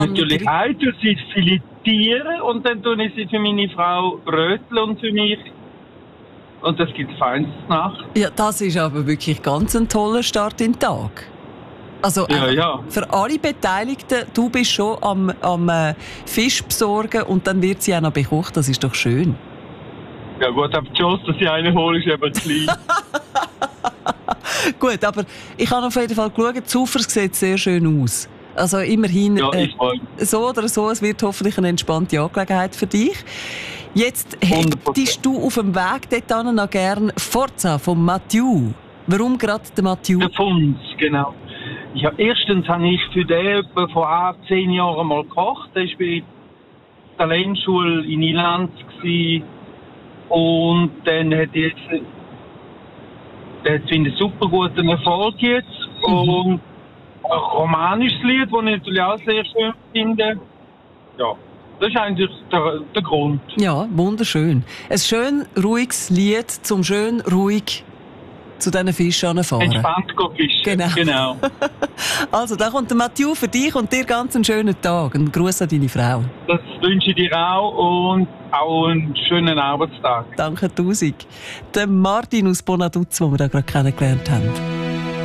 Natürlich auch, tue sie filetieren und dann tue ich sie für meine Frau bröteln und für mich. Und das gibt feinstes Nacht. Ja, das ist aber wirklich ganz ein toller Start in den Tag. Also für alle Beteiligten, du bist schon am Fisch besorgen und dann wird sie auch noch bekocht, das ist doch schön. Ja gut, aber die Chance, dass ich einen hole, ist eben klein. Gut, aber ich habe auf jeden Fall geschaut, Zuffer sieht sehr schön aus. Also immerhin, so oder so, es wird hoffentlich eine entspannte Angelegenheit für dich. Jetzt hättest du auf dem Weg dorthin noch gerne Forza von Mathieu. Warum gerade der Mathieu? Der Funz, genau. Ja, erstens habe ich für den etwa vor 10 Jahren mal gekocht. Der war bei der Talentschule in Ilanz. Und dann hat jetzt einen super guten Erfolg jetzt. Und ein romanisches Lied, das ich natürlich auch sehr schön finde. Ja, das ist eigentlich der Grund. Ja, wunderschön. Ein schön ruhiges Lied, zum schön ruhig zu diesen Fischen fahren. Entspannt fischen. Genau. Also, da kommt der Mathieu für dich und dir ganz einen schönen Tag. Einen Gruß an deine Frau. Das wünsche ich dir auch und auch einen schönen Arbeitstag. Danke tausend. Der Martin aus Bonaduz, den wir da gerade kennengelernt haben.